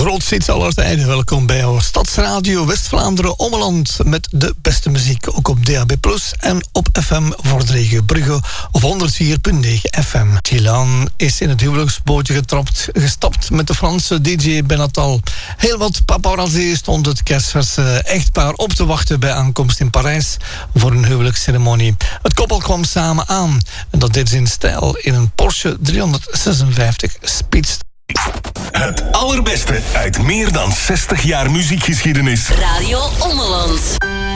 grootste hits aller tijden. Welkom bij jouw Stadsradio West-Vlaanderen Ommeland met de beste muziek. Ook op DAB+, en op FM Vordregen Brugge of 104.9 FM. Chilan is in het huwelijksbootje gestapt met de Franse DJ Benatal. Heel wat paparazzi stond het kerstverse echtpaar op te wachten bij aankomst in Parijs voor een huwelijksceremonie. Het koppel kwam samen aan en dat deed ze in stijl in een Porsche 356 Speedster. Het allerbeste uit meer dan 60 jaar muziekgeschiedenis. Radio Ommeland.